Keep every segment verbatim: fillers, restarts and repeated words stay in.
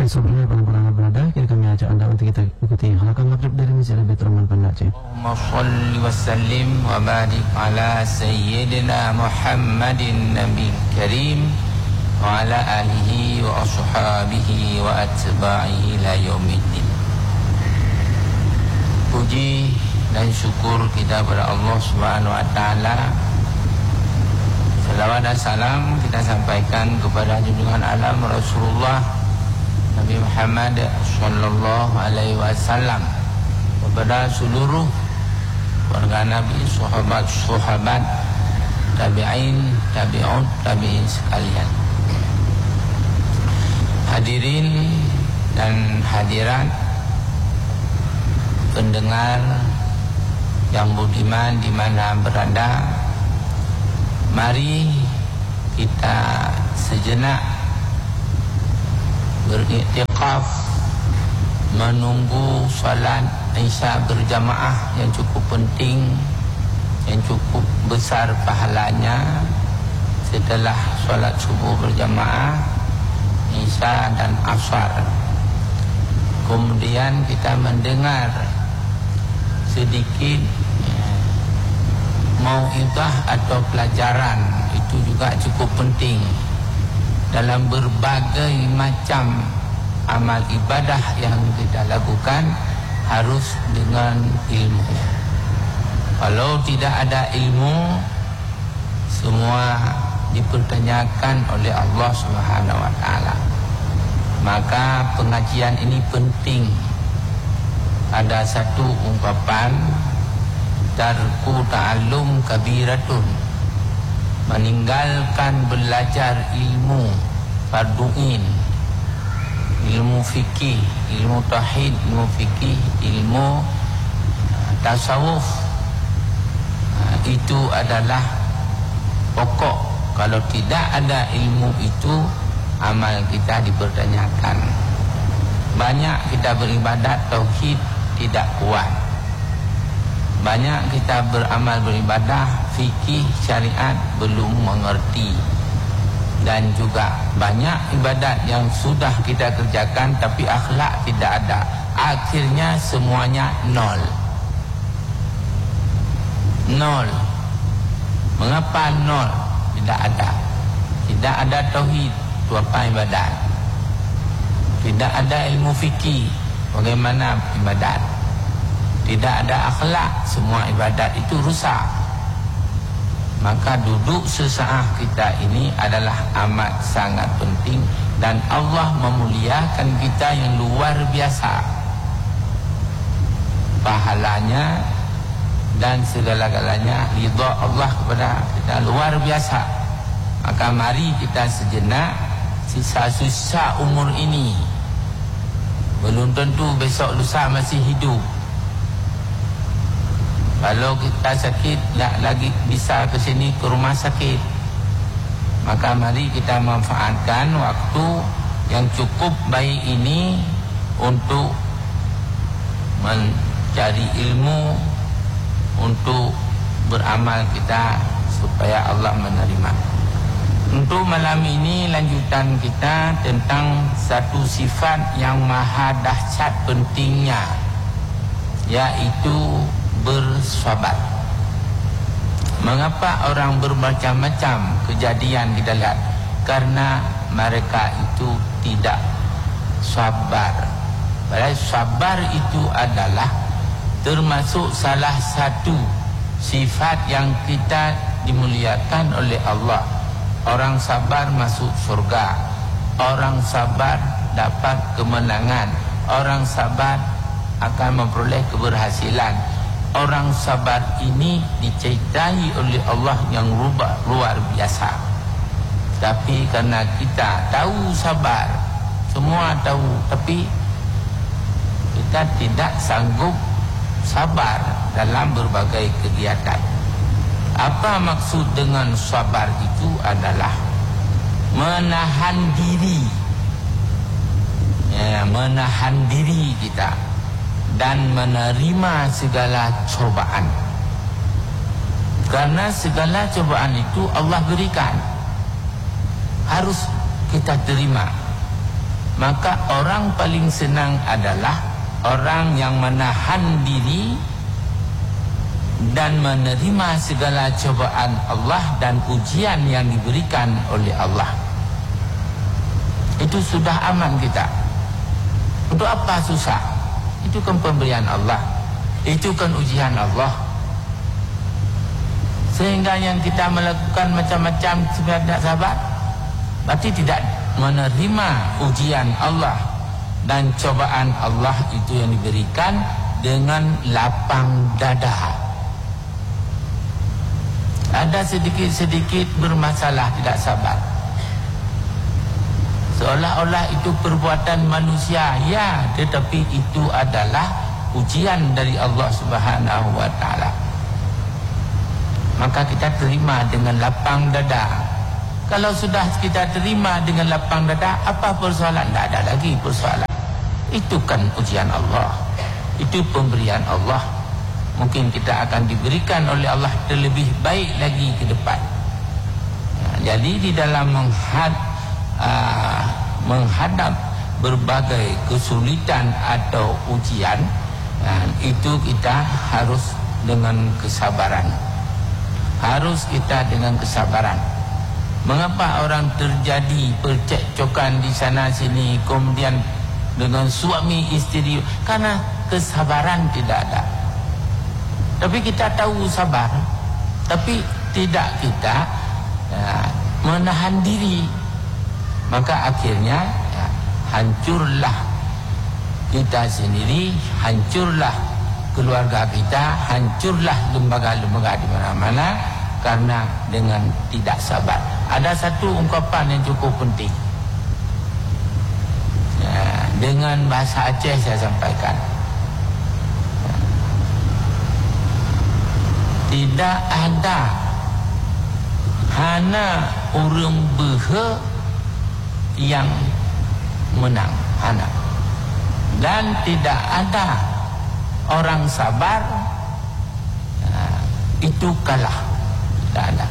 Dan sebelumnya para berada, kini kami ajak anda untuk kita ikuti halakan maghrib dari Masjid Baitur Rahman Banda Aceh. Allahumma salli wa sallim wa barik ala sayyidina Muhammadin Nabil Karim wa ala alihi wa ashabihi wa atba'ihi ila yaumiddin. Puji dan syukur kita kepada Allah Subhanahu wa taala. Salawat dan salam kita sampaikan kepada junjungan alam Rasulullah Nabi Muhammad sallallahu alaihi wasallam, kepada seluruh warga Nabi, sahabat-sahabat, tabi'in, tabi'un, tabi'in sekalian. Hadirin dan hadirat, pendengar yang budiman di mana berada, mari kita sejenak beriktikaf menunggu salat Isya berjamaah yang cukup penting, yang cukup besar pahalanya setelah salat subuh berjamaah Isya dan Asar. Kemudian kita mendengar sedikit mau'izah atau pelajaran, itu juga cukup penting dalam berbagai macam amal ibadah yang kita lakukan. Harus dengan ilmu. Kalau tidak ada ilmu, semua dipertanyakan oleh Allah Subhanahu wa taala. Maka pengajian ini penting. Ada satu ungkapan, tarku ta'allum kabiratun, meninggalkan belajar ilmu fardu'in, ilmu fikih, ilmu tauhid, ilmu fikih, ilmu tasawuf, itu adalah pokok. Kalau tidak ada ilmu itu, amal kita dipertanyakan. Banyak kita beribadat, tauhid tidak kuat. Banyak kita beramal beribadah, fikih, syariat belum mengerti. Dan juga banyak ibadat yang sudah kita kerjakan tapi akhlak tidak ada. Akhirnya semuanya nol. Nol. Mengapa nol? Tidak ada. Tidak ada tauhid, itu apa ibadat? Tidak ada ilmu fikih, bagaimana ibadat? Tidak ada akhlak, semua ibadat itu rusak. Maka duduk sesaat kita ini adalah amat sangat penting. Dan Allah memuliakan kita yang luar biasa, pahalanya dan segala-galanya, ridha Allah kepada kita luar biasa. Maka mari kita sejenak, sisa-sisa umur ini, belum tentu besok lusa masih hidup. Kalau kita sakit, tak lagi bisa ke sini ke rumah sakit. Maka mari kita manfaatkan waktu yang cukup baik ini untuk mencari ilmu, untuk beramal kita supaya Allah menerima. Untuk malam ini lanjutan kita tentang satu sifat yang maha dahsyat pentingnya, yaitu bersabar. Mengapa orang bermacam-macam kejadian kita lihat? Karena mereka itu tidak sabar. Padahal sabar itu adalah termasuk salah satu sifat yang kita dimuliakan oleh Allah. Orang sabar masuk surga. Orang sabar dapat kemenangan. Orang sabar akan memperoleh keberhasilan. Orang sabar ini dicintai oleh Allah yang luar biasa. Tapi karena kita tahu sabar, semua tahu, tapi kita tidak sanggup sabar dalam berbagai kegiatan. Apa maksud dengan sabar itu adalah menahan diri, ya, menahan diri kita dan menerima segala cobaan. Karena segala cobaan itu Allah berikan, harus kita terima. maka orang paling senang adalah orang yang menahan diri dan menerima segala cobaan Allah dan ujian yang diberikan oleh Allah. Itu sudah aman kita. Untuk apa susah? Itu kan pemberian Allah, itu kan ujian Allah. Sehingga yang kita melakukan macam-macam supaya tidak sabar, berarti tidak menerima ujian Allah dan cobaan Allah itu yang diberikan dengan lapang dada. Ada sedikit-sedikit bermasalah, tidak sabar, seolah-olah itu perbuatan manusia. Ya, tetapi itu adalah ujian dari Allah Subhanahu wa taala. Maka kita terima dengan lapang dada. Kalau sudah kita terima dengan lapang dada, apa persoalan? Tidak ada lagi persoalan. Itu kan ujian Allah, itu pemberian Allah. Mungkin kita akan diberikan oleh Allah terlebih baik lagi ke depan. Jadi di dalam menghad, uh, menghadap berbagai kesulitan atau ujian, uh, itu kita harus dengan kesabaran. Harus kita dengan kesabaran. Mengapa orang terjadi percekcokan di sana sini, kemudian dengan suami isteri? Karena kesabaran tidak ada. Tapi kita tahu sabar, tapi tidak kita ya, menahan diri. Maka akhirnya ya, hancurlah kita sendiri, hancurlah keluarga kita, hancurlah lembaga-lembaga di mana-mana karena dengan tidak sabar. Ada satu ungkapan yang cukup penting, ya, dengan bahasa Aceh saya sampaikan. Tidak ada hana orang beha yang menang, hana. Dan tidak ada orang sabar uh, itu kalah. Tidak ada.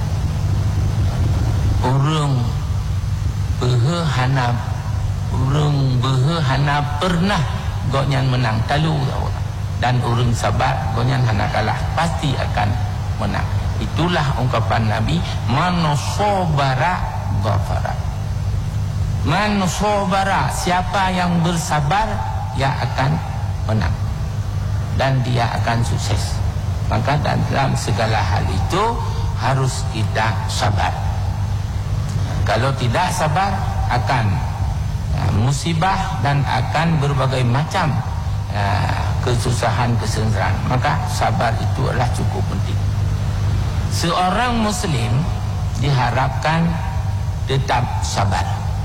Orang beha hana, orang beha hana pernah gonyan menang, talu. Dan orang sabar gonyan hana kalah, pasti akan menang. Itulah ungkapan Nabi, man sabara ghafara. Man sabara, siapa yang bersabar dia akan menang dan dia akan sukses. Maka dalam segala hal itu harus kita sabar. Kalau tidak sabar akan ya, musibah dan akan berbagai macam ya, kesusahan, kesengsaraan. Maka sabar itu adalah cukup penting. Seorang Muslim diharapkan tetap sabar.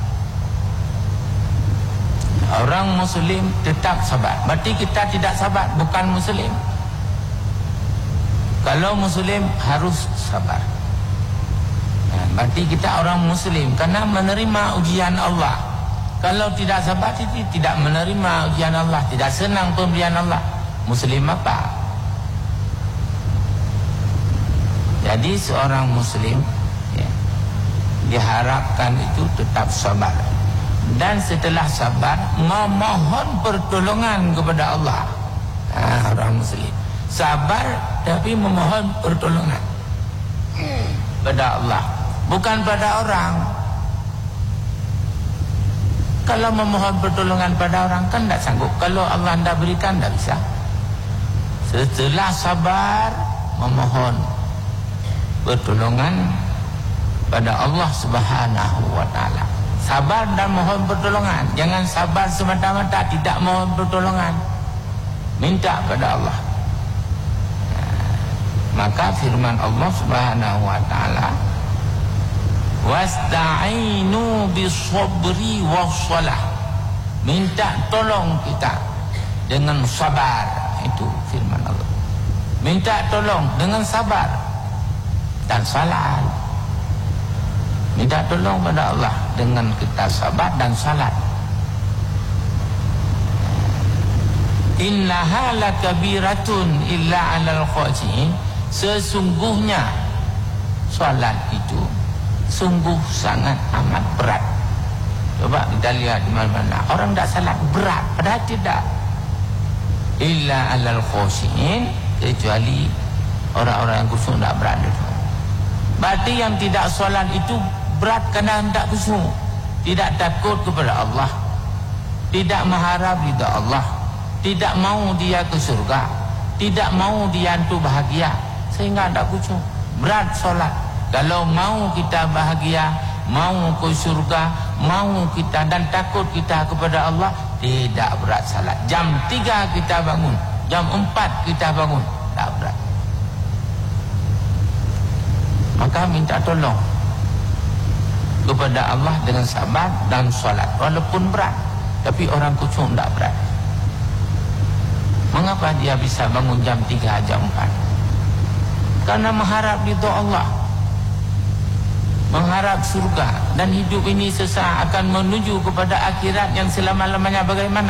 Orang Muslim tetap sabar. Berarti kita tidak sabar, bukan Muslim. Kalau Muslim harus sabar. Berarti kita orang Muslim karena menerima ujian Allah. Kalau tidak sabar, tidak menerima ujian Allah, tidak senang pemberian Allah. Muslim apa? Jadi seorang Muslim ya, diharapkan itu tetap sabar. Dan setelah sabar, memohon pertolongan kepada Allah. Nah, orang Muslim sabar tapi memohon pertolongan pada Allah, bukan pada orang. Kalau memohon pertolongan pada orang kan tidak sanggup. Kalau Allah tidak berikan, tidak bisa. Setelah sabar, memohon pertolongan pada Allah Subhanahu wa taala. Sabar dan mohon pertolongan. Jangan sabar semata-mata tidak mohon pertolongan. Minta pada Allah. Maka firman Allah Subhanahu wa taala, wasta'inu bis-sabri was-shalah. Minta tolong kita dengan sabar. Itu firman Allah. Minta tolong dengan sabar dan salat. Minta tolong pada Allah dengan kita sabar dan salat. Innaha lakabiratun illa 'alal khashi'in. Sesungguhnya salat itu sungguh sangat amat berat Coba kita lihat di mana-mana orang tak salat berat, padahal tidak. Illa alal khosyin, kecuali orang-orang yang khusyuk tak berat itu. Berarti yang tidak solat itu berat kerana tidak khusyuk, tidak takut kepada Allah, tidak mengharap ridha Allah, tidak mau dia ke surga, tidak mau dia itu bahagia, sehingga tidak khusyuk. Berat solat. Kalau mau kita bahagia, mau ke surga, mau kita dan takut kita kepada Allah, tidak berat salat. Jam tiga kita bangun, jam empat kita bangun, tak berat. Maka minta tolong kepada Allah dengan sabar dan solat, walaupun berat. Tapi orang khusyuk tak berat. Mengapa dia bisa bangun jam tiga, jam empat? Karena mengharap ridha Allah, mengharap surga, dan hidup ini sesaat akan menuju kepada akhirat yang selama-lamanya. Bagaimana